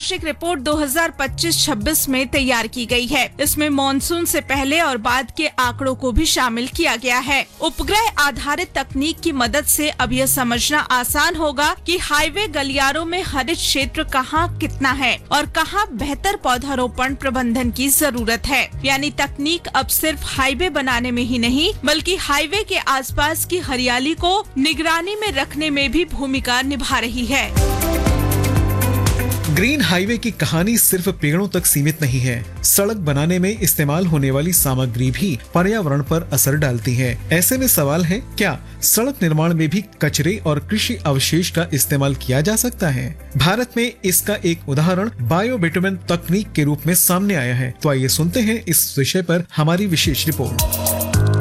वार्षिक रिपोर्ट 2025-26 में तैयार की गई है। इसमें मॉनसून से पहले और बाद के आंकड़ों को भी शामिल किया गया है। उपग्रह आधारित तकनीक की मदद से अब यह समझना आसान होगा कि हाईवे गलियारों में हरित क्षेत्र कहाँ कितना है और कहाँ बेहतर पौधारोपण प्रबंधन की जरूरत है। यानी तकनीक अब सिर्फ हाईवे बनाने में ही नहीं बल्कि हाईवे के आसपास की हरियाली को निगरानी में रखने में भी भूमिका निभा रही है। ग्रीन हाईवे की कहानी सिर्फ पेड़ों तक सीमित नहीं है। सड़क बनाने में इस्तेमाल होने वाली सामग्री भी पर्यावरण पर असर डालती है। ऐसे में सवाल है, क्या सड़क निर्माण में भी कचरे और कृषि अवशेष का इस्तेमाल किया जा सकता है? भारत में इसका एक उदाहरण बायोबिटुमेन तकनीक के रूप में सामने आया है। तो आइए सुनते हैं इस विषय पर हमारी विशेष रिपोर्ट।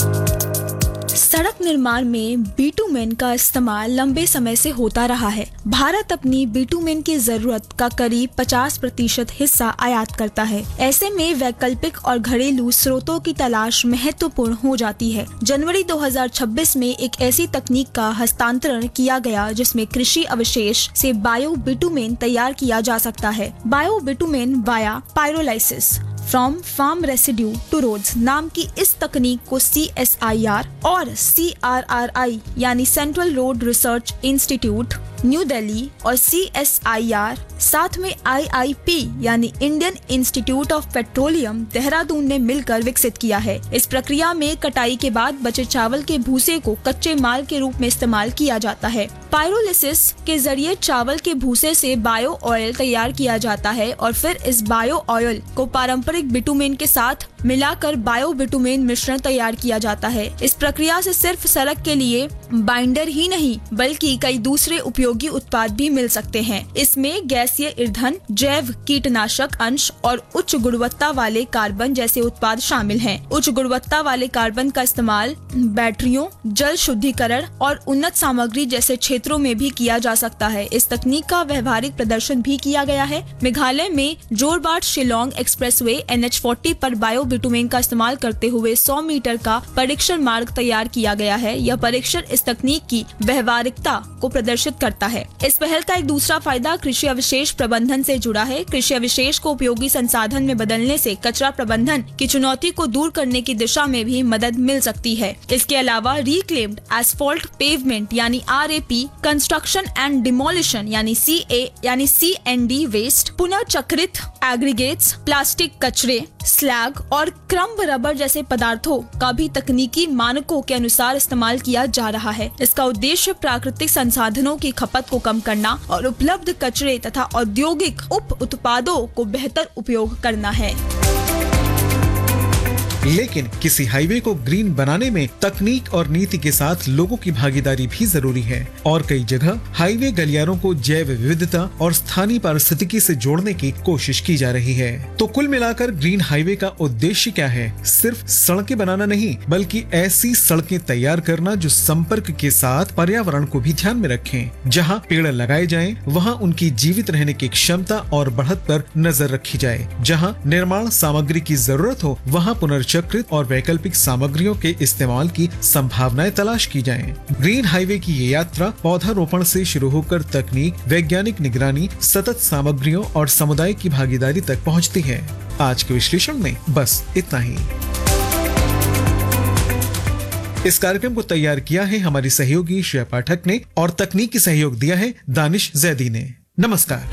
सड़क निर्माण में बिटुमेन का इस्तेमाल लंबे समय से होता रहा है। भारत अपनी बिटुमेन की जरूरत का करीब 50% हिस्सा आयात करता है। ऐसे में वैकल्पिक और घरेलू स्रोतों की तलाश महत्वपूर्ण हो जाती है। जनवरी 2026 में एक ऐसी तकनीक का हस्तांतरण किया गया जिसमें कृषि अवशेष से बायो बिटुमेन तैयार किया जा सकता है। Bio bitumen via pyrolysis from farm residue two roads नाम की इस तकनीक को CSIR और CRRI यानी central road research institute new Delhi और CSIR साथ में IIP यानी Indian institute of petroleum Dehradun ने मिलकर विकसित किया है। इस प्रक्रिया में कटाई के बाद बचे चावल के भूसे को कच्चे माल के रूप में इस्तेमाल किया जाता है। पायरोलिसिस के जरिए चावल के भूसे से बायो ऑयल तैयार किया जाता है और फिर इस बायो ऑयल को पारंपरिक बिटुमेन के साथ मिलाकर बायो बिटुमेन मिश्रण तैयार किया जाता है। इस प्रक्रिया से सिर्फ सड़क के लिए बाइंडर ही नहीं बल्कि कई दूसरे उपयोगी उत्पाद भी मिल सकते हैं। इसमें गैसीय ईंधन, जैव कीटनाशक अंश और उच्च गुणवत्ता वाले कार्बन जैसे उत्पाद शामिल हैं। उच्च गुणवत्ता वाले कार्बन का इस्तेमाल बैटरियों, जल शुद्धिकरण और उन्नत सामग्री जैसे क्षेत्रों में भी किया जा सकता है। इस तकनीक का व्यवहारिक प्रदर्शन भी किया गया है। मेघालय में जोरबाट शिलोंग एक्सप्रेसवे NH40 पर बायो बिटुमेन का इस्तेमाल करते हुए 100 मीटर का परीक्षण मार्ग तैयार किया गया है। यह परीक्षण इस तकनीक की व्यवहारिकता को प्रदर्शित करता है। इस पहल का एक दूसरा फायदा कृषि अवशेष प्रबंधन से जुड़ा है। कृषि अवशेष को उपयोगी संसाधन में बदलने से कचरा प्रबंधन की चुनौती को दूर करने की दिशा में भी मदद मिल सकती है। इसके अलावा रिक्लेम्ड एस्फॉल्ट पेवमेंट यानी RAP, कंस्ट्रक्शन एंड डिमोलिशन यानी CND वेस्ट, पुनर्चक्रित एग्रीगेट्स, प्लास्टिक कचरे, स्लैग और क्रम्ब रबर जैसे पदार्थों का भी तकनीकी मानकों के अनुसार इस्तेमाल किया जा रहा है। इसका उद्देश्य प्राकृतिक संसाधनों की खपत को कम करना और उपलब्ध कचरे तथा औद्योगिक उप उत्पादों को बेहतर उपयोग करना है। लेकिन किसी हाईवे को ग्रीन बनाने में तकनीक और नीति के साथ लोगों की भागीदारी भी जरूरी है और कई जगह हाईवे गलियारों को जैव विविधता और स्थानीय पारिस्थितिकी से जोड़ने की कोशिश की जा रही है। तो कुल मिलाकर ग्रीन हाईवे का उद्देश्य क्या है? सिर्फ सड़कें बनाना नहीं बल्कि ऐसी सड़कें तैयार करना जो संपर्क के साथ पर्यावरण को भी ध्यान में रखें। जहाँ पेड़ लगाए जाएं, वहाँ उनकी जीवित रहने की क्षमता और बढ़त पर नजर रखी जाए। जहाँ निर्माण सामग्री की जरूरत हो वहाँ पुनर्चक्रित और वैकल्पिक सामग्रियों के इस्तेमाल की संभावनाएं तलाश की जाएं। ग्रीन हाईवे की ये यात्रा पौधारोपण से शुरू होकर तकनीक, वैज्ञानिक निगरानी, सतत सामग्रियों और समुदाय की भागीदारी तक पहुंचती है। आज के विश्लेषण में बस इतना ही। इस कार्यक्रम को तैयार किया है हमारी सहयोगी श्रेया पाठक ने और तकनीकी सहयोग दिया है दानिश जैदी ने। नमस्कार।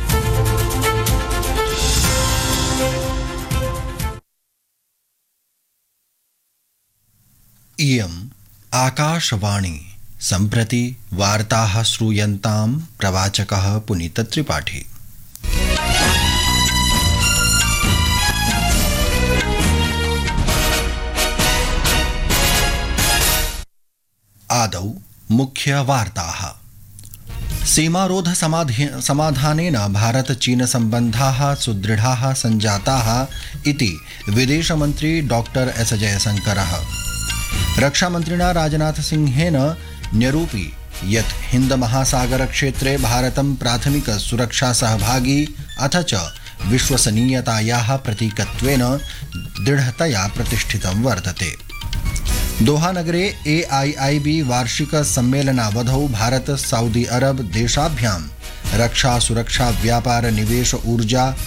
इयम् आकाशवाणी सम्प्रति वार्ताः श्रूयन्तां प्रवाचकः पुनीत त्रिपाठी। आदौ मुख्यवार्ताः। सीमारोध समाधानेन भारत चीन सम्बन्धाः सुदृढाः सञ्जाताः इति विदेशमन्त्री डॉक्टर एस जयशंकरः रक्षामन्त्रिणा राजनाथ सिंहेन न्यरूपी यत् हिंद महासागर क्षेत्रे भारतं प्राथमिक सुरक्षा सहभागी अथ च विश्वसनीयतायाः प्रतीकत्वेन दृढतया प्रतिष्ठितं वर्तते। दोहा नगरे AIIB वार्षिक सम्मेलनावधौ भारत सऊदी अरब देशाभ्यां रक्षा सुरक्षा व्यापार निवेश ऊर्जा